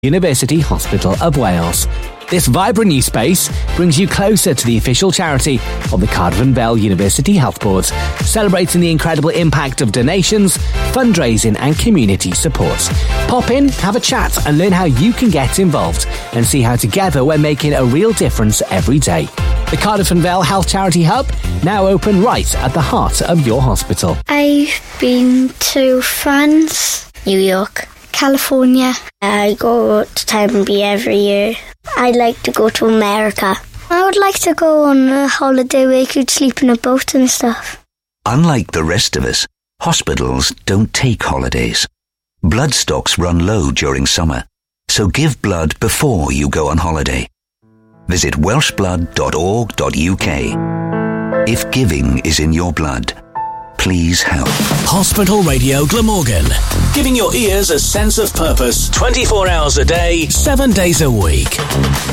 University Hospital of Wales. This vibrant new space brings you closer to the official charity of the Cardiff and Vale University Health Board, celebrating the incredible impact of donations, fundraising and community support. Pop in, have a chat and learn how you can get involved and see how together we're making a real difference every day. The Cardiff and Vale Health Charity Hub, now open right at the heart of your hospital. I've been to France, New York, California. I go to Tambi every year. I'd like to go to America. I would like to go on a holiday where you could sleep in a boat and stuff. Unlike the rest of us, hospitals don't take holidays. Blood stocks run low during summer, so give blood before you go on holiday. Visit welshblood.org.uk. If giving is in your blood, please help. Hospital Radio Glamorgan, giving your ears a sense of purpose 24 hours a day, 7 days a week.